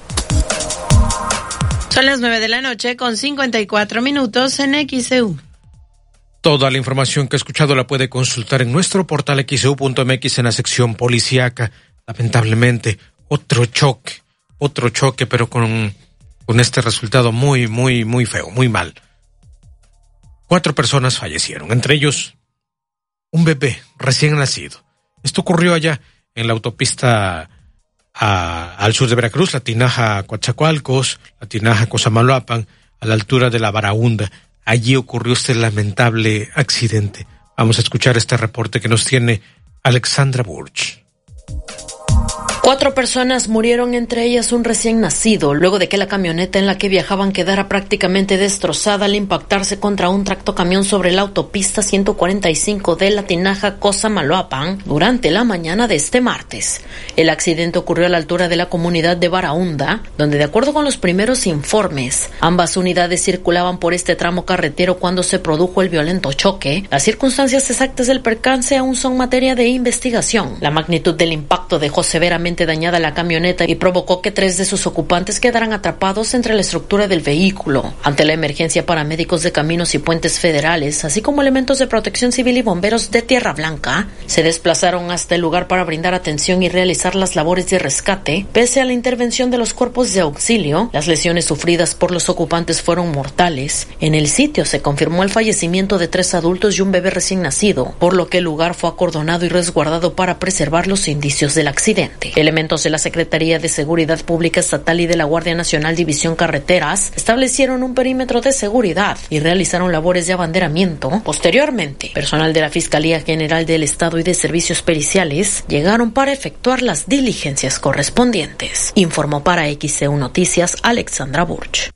S11: Son las nueve de la noche con cincuenta y cuatro minutos en X E U.
S1: Toda la información que ha escuchado la puede consultar en nuestro portal equis e u punto eme equis en la sección policíaca. Lamentablemente, otro choque, otro choque, pero con, con este resultado muy, muy, muy feo, muy mal. Cuatro personas fallecieron, entre ellos un bebé recién nacido. Esto ocurrió allá en la autopista a, al sur de Veracruz, la Tinaja Coatzacoalcos, la Tinaja Cosamaloapan, a la altura de la Baraúnda. Allí ocurrió este lamentable accidente. Vamos a escuchar este reporte que nos tiene Alexandra Burch.
S17: Cuatro personas murieron, entre ellas un recién nacido, luego de que la camioneta en la que viajaban quedara prácticamente destrozada al impactarse contra un tractocamión sobre la autopista ciento cuarenta y cinco de la Tinaja Cosamaloapan durante la mañana de este martes. El accidente ocurrió a la altura de la comunidad de Baraúnda, donde de acuerdo con los primeros informes, ambas unidades circulaban por este tramo carretero cuando se produjo el violento choque. Las circunstancias exactas del percance aún son materia de investigación. La magnitud del impacto dejó severamente dañada la camioneta y provocó que tres de sus ocupantes quedaran atrapados entre la estructura del vehículo. Ante la emergencia, paramédicos de Caminos y Puentes Federales, así como elementos de Protección Civil y bomberos de Tierra Blanca, se desplazaron hasta el lugar para brindar atención y realizar las labores de rescate. Pese a la intervención de los cuerpos de auxilio, las lesiones sufridas por los ocupantes fueron mortales. En el sitio se confirmó el fallecimiento de tres adultos y un bebé recién nacido, por lo que el lugar fue acordonado y resguardado para preservar los indicios del accidente. Elementos de la Secretaría de Seguridad Pública Estatal y de la Guardia Nacional División Carreteras establecieron un perímetro de seguridad y realizaron labores de abanderamiento. Posteriormente, personal de la Fiscalía General del Estado y de Servicios Periciales llegaron para efectuar las diligencias correspondientes. Informó para X E U Noticias Alexandra Burch.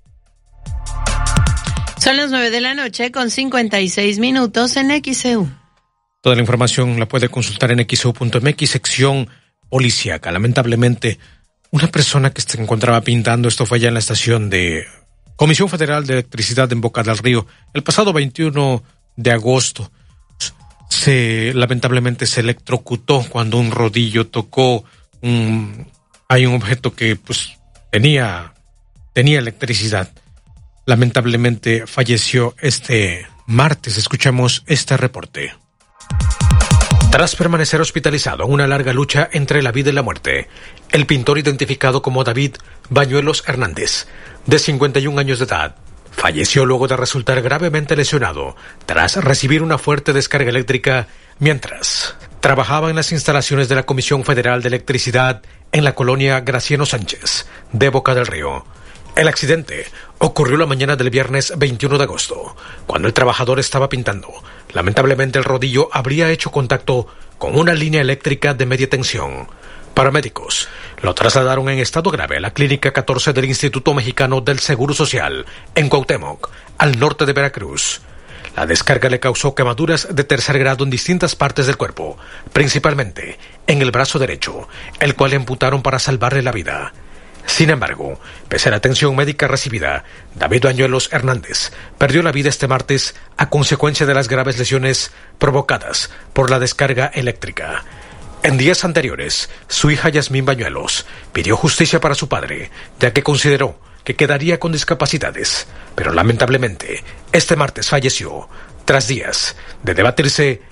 S11: Son las nueve de la noche con cincuenta y seis minutos en X E U.
S1: Toda la información la puede consultar en equis e u punto eme equis, sección policíaca. Lamentablemente, una persona que se encontraba pintando, esto fue allá en la estación de Comisión Federal de Electricidad en Boca del Río, el pasado veintiuno de agosto, se lamentablemente se electrocutó cuando un rodillo tocó un, hay un objeto que pues tenía, tenía electricidad. Lamentablemente falleció este martes. Escuchamos este reporte. Tras permanecer hospitalizado en una larga lucha entre la vida y la muerte, el pintor identificado como David Bañuelos Hernández, de cincuenta y un años de edad, falleció luego de resultar gravemente lesionado tras recibir una fuerte descarga eléctrica mientras trabajaba en las instalaciones de la Comisión Federal de Electricidad en la colonia Graciano Sánchez de Boca del Río. El accidente ocurrió la mañana del viernes veintiuno de agosto, cuando el trabajador estaba pintando. Lamentablemente el rodillo habría hecho contacto con una línea eléctrica de media tensión. Paramédicos lo trasladaron en estado grave a la Clínica catorce del Instituto Mexicano del Seguro Social, en Cuauhtémoc, al norte de Veracruz. La descarga le causó quemaduras de tercer grado en distintas partes del cuerpo, principalmente en el brazo derecho, el cual amputaron para salvarle la vida. Sin embargo, pese a la atención médica recibida, David Bañuelos Hernández perdió la vida este martes a consecuencia de las graves lesiones provocadas por la descarga eléctrica. En días anteriores, su hija Yasmín Bañuelos pidió justicia para su padre, ya que consideró que quedaría con discapacidades, pero lamentablemente este martes falleció tras días de debatirse